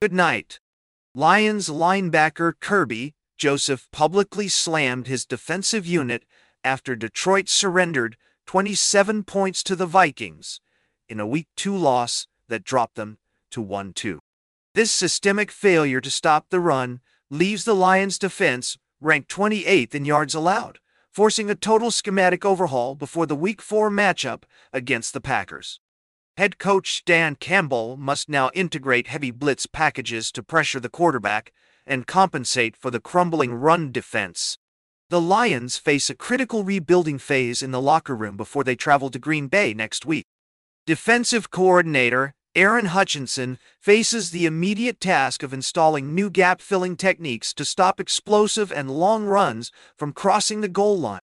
Good night. Lions linebacker Kirby Joseph publicly slammed his defensive unit after Detroit surrendered 27 points to the Vikings in a Week 2 loss that dropped them to 1-2. This systemic failure to stop the run leaves the Lions' defense ranked 28th in yards allowed, forcing a total schematic overhaul before the Week 4 matchup against the Packers. Head coach Dan Campbell must now integrate heavy blitz packages to pressure the quarterback and compensate for the crumbling run defense. The Lions face a critical rebuilding phase in the locker room before they travel to Green Bay next week. Defensive coordinator Aaron Hutchinson faces the immediate task of installing new gap-filling techniques to stop explosive and long runs from crossing the goal line.